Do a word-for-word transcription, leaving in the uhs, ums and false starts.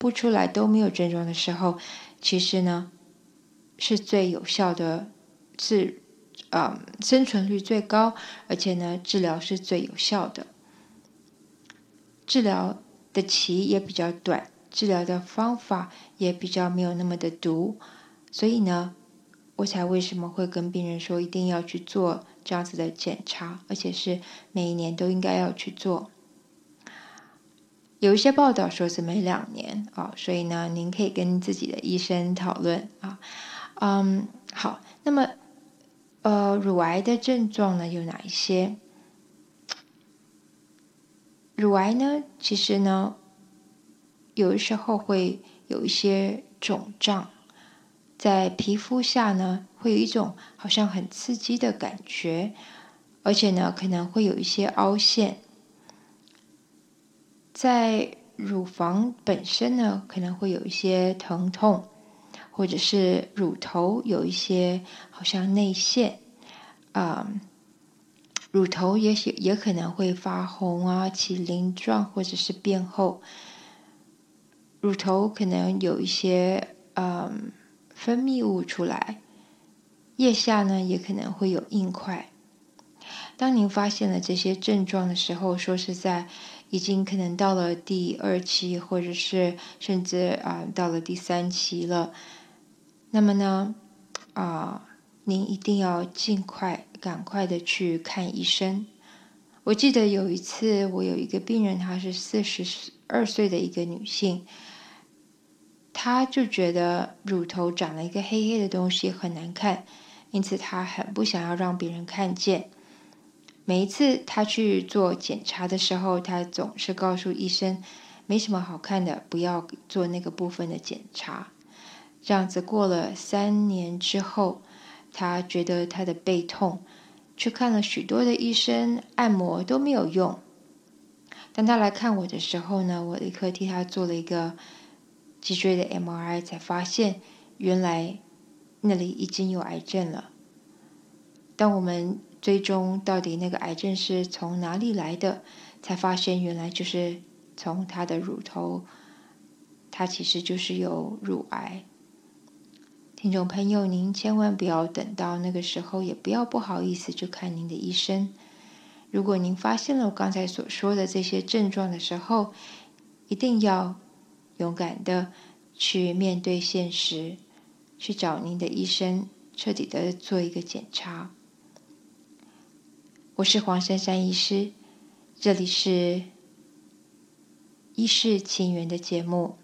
不出来都没有症状的时候，其实呢是最有效的，是呃生存率最高，而且呢治疗是最有效的。治疗的期也比较短，治疗的方法也比较没有那么的毒，所以呢我才为什么会跟病人说一定要去做这样子的检查，而且是每一年都应该要去做。有一些报道说是每两年啊，所以呢您可以跟自己的医生讨论啊。嗯，好，那么呃乳癌的症状呢有哪一些？乳癌呢其实呢有的时候会有一些肿胀，在皮肤下呢会有一种好像很刺激的感觉，而且呢可能会有一些凹陷。在乳房本身呢可能会有一些疼痛，或者是乳头有一些好像内陷，呃、乳头也许也可能会发红啊、起鳞状或者是变厚。乳头可能有一些呃分泌物出来，腋下呢也可能会有硬块。当您发现了这些症状的时候，说实在已经可能到了第二期，或者是甚至啊、呃、到了第三期了，那么呢啊、呃、您一定要尽快赶快的去看医生。我记得有一次我有一个病人，她是四十二岁的一个女性，她就觉得乳头长了一个黑黑的东西很难看，因此她很不想要让别人看见。每一次她去做检查的时候，她总是告诉医生没什么好看的，不要做那个部分的检查。这样子过了三年之后，她觉得她的背痛，去看了许多的医生，按摩都没有用。当她来看我的时候呢，我立刻替她做了一个脊椎的 M R I， 才发现原来那里已经有癌症了。当我们追踪到底那个癌症是从哪里来的，才发现原来就是从她的乳头，她其实就是有乳癌。听众朋友，您千万不要等到那个时候，也不要不好意思去看您的医生。如果您发现了我刚才所说的这些症状的时候，一定要勇敢的去面对现实，去找您的医生，彻底的做一个检查。我是黄珊珊医师，这里是医事情缘的节目。